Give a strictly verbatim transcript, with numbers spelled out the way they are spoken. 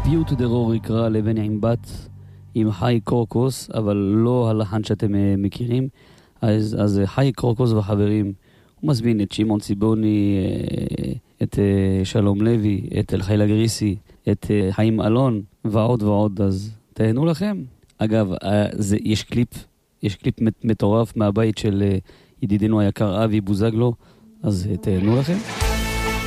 פיוט דרור יקרא לבן עם בת עם חי קורקוס, אבל לא הלחן שאתם מכירים. אז, אז חי קורקוס וחברים, הוא מזמין את שמעון ציבוני, את שלום לוי, את אלחילה גריסי, את חיים אלון ועוד ועוד. אז תהנו לכם. אגב, זה, יש קליפ, יש קליפ מטורף מהבית של ידידנו היקר אבי בוזגלו, אז תהנו לכם.